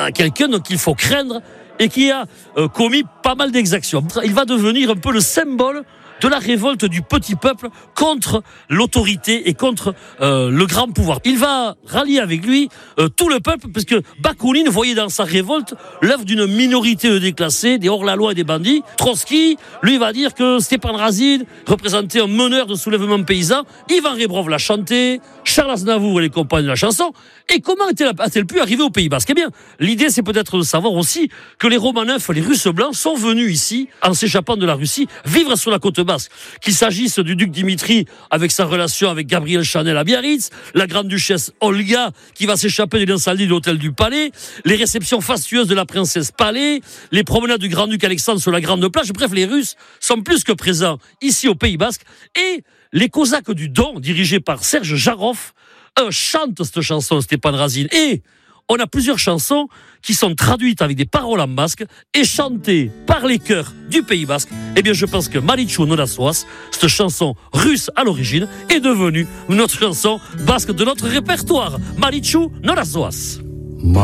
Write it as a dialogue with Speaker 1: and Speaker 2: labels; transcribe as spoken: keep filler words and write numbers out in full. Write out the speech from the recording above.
Speaker 1: euh, quelqu'un qu'il faut craindre et qui a euh, commis pas mal d'exactions. Il va devenir un peu le symbole de la révolte du petit peuple contre l'autorité et contre euh, le grand pouvoir. Il va rallier avec lui euh, tout le peuple, parce que Bakounine voyait dans sa révolte l'œuvre d'une minorité de déclassés, des hors-la-loi et des bandits. Trotsky, lui, va dire que Stepan Razine représentait un meneur de soulèvement paysan. Ivan Rebrov l'a chanté, Charles Aznavour et les compagnes de la chanson. Et comment a-t-elle pu arriver au Pays Basque ? Eh bien, l'idée, c'est peut-être de savoir aussi que les Romanov, les Russes blancs, sont venus ici, en s'échappant de la Russie, vivre sur la côte basque. Qu'il s'agisse du duc Dimitri avec sa relation avec Gabriel Chanel à Biarritz, la grande-duchesse Olga qui va s'échapper de l'incendie de l'hôtel du Palais, les réceptions fastueuses de la princesse Palais, les promenades du grand-duc Alexandre sur la grande plage. Bref, les Russes sont plus que présents ici au Pays Basque. Et les Cosaques du Don, dirigés par Serge Jarov, eux, chantent cette chanson, Stepan Razine. Et on a plusieurs chansons qui sont traduites avec des paroles en basque et chantées par les chœurs du Pays Basque. Eh bien, je pense que Marichu Nodasoas, cette chanson russe à l'origine, est devenue notre chanson basque de notre répertoire. Marichu Nodasoas.